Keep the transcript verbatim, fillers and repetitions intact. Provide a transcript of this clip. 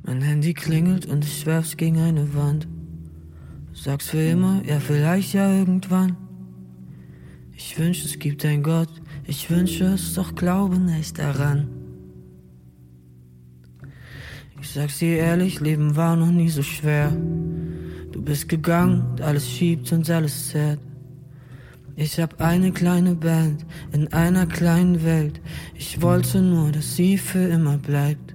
Mein Handy klingelt und ich werf's gegen eine Wand. Du sagst für immer, ja vielleicht ja irgendwann. Ich wünsche es gibt ein Gott, ich wünsche es, doch glaube nicht daran. Ich sag's dir ehrlich, Leben war noch nie so schwer. Du bist gegangen und alles schiebt und alles zerrt. Ich hab eine kleine Band in einer kleinen Welt. Ich wollte nur, dass sie für immer bleibt.